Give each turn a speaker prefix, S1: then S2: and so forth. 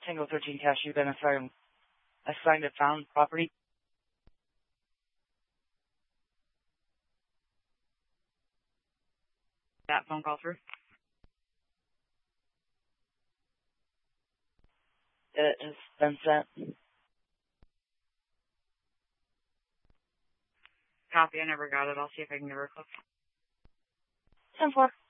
S1: Tango 13 Cash, you've been assigned a found property.
S2: That phone call through?
S1: It has been sent.
S2: Copy, I never got it. I'll see if I can give her a call.
S1: 10-4.